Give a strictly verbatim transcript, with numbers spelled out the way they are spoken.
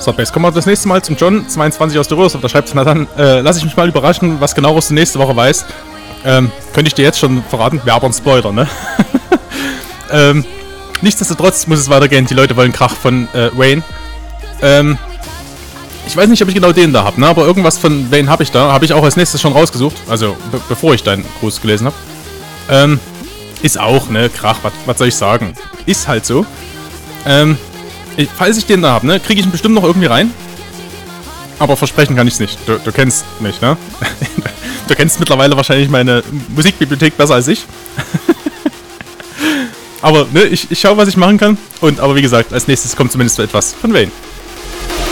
So, Base, kommen wir das nächste Mal zum John, zweiundzwanzig aus der Röhrs, da schreibt, na dann, äh, lass ich mich mal überraschen, was genau was du nächste Woche weißt. Ähm, könnte ich dir jetzt schon verraten, wäre aber ein Spoiler, ne? ähm, nichtsdestotrotz muss es weitergehen, die Leute wollen Krach von äh, Wayne. Ähm, ich weiß nicht, ob ich genau den da habe, ne? Aber irgendwas von Wayne habe ich da, habe ich auch als nächstes schon rausgesucht, also be bevor ich deinen Gruß gelesen habe. Ähm, ist auch, ne, Krach, was soll ich sagen? Ist halt so. Ähm, ich, falls ich den da habe, ne, kriege ich ihn bestimmt noch irgendwie rein. Aber versprechen kann ich es nicht. Du, du kennst mich, ne? Du kennst mittlerweile wahrscheinlich meine Musikbibliothek besser als ich. Aber, ne, ich, ich schaue, was ich machen kann. Und, aber wie gesagt, als nächstes kommt zumindest etwas von Wayne.